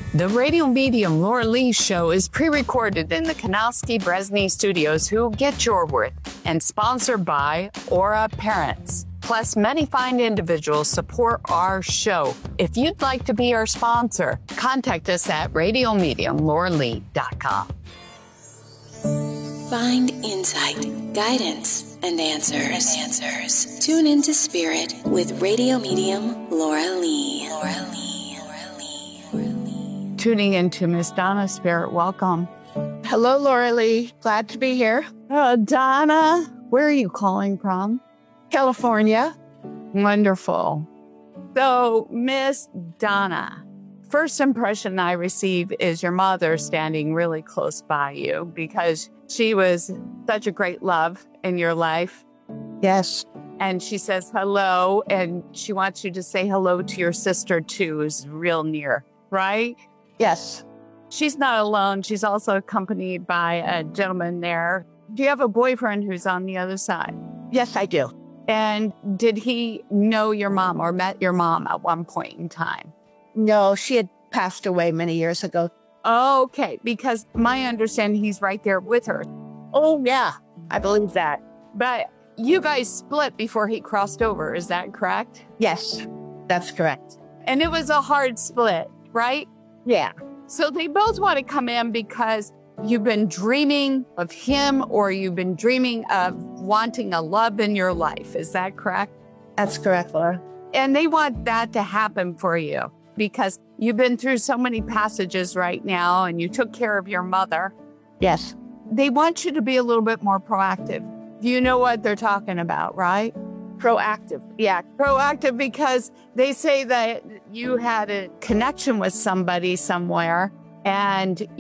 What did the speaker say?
The radio medium Laura Lee show is pre-recorded in the Kanowski Bresney studios, who get your worth, and sponsored by Aura Parents. Plus, many fine individuals support our show. If you'd like to be our sponsor, contact us at radiomediumlauralee.com. Find insight, guidance, and answers. Tune into Spirit with radio medium Laura Lee. Tuning into Miss Donna Spirit, welcome. Hello, Laura Lee. Glad to be here. Donna, where are you calling from? California. Wonderful. So, Miss Donna, first impression I receive is your mother standing really close by you because she was such a great love in your life. Yes. And she says hello, and she wants you to say hello to your sister too, who's real near, right? Yes. She's not alone. She's also accompanied by a gentleman there. Do you have a boyfriend who's on the other side? Yes, I do. And did he know your mom or met your mom at one point in time? No, she had passed away many years ago. Okay, because my understanding, he's right there with her. Oh, yeah. I believe that. But you guys split before he crossed over. Is that correct? Yes, that's correct. And it was a hard split, right? Yeah. So they both want to come in because you've been dreaming of him, or you've been dreaming of wanting a love in your life. Is that correct? That's correct, Laura. And they want that to happen for you because you've been through so many passages right now, and you took care of your mother. Yes. They want you to be a little bit more proactive. You know what they're talking about, right? Proactive. Yeah. Proactive, because they say that you had a connection with somebody somewhere, and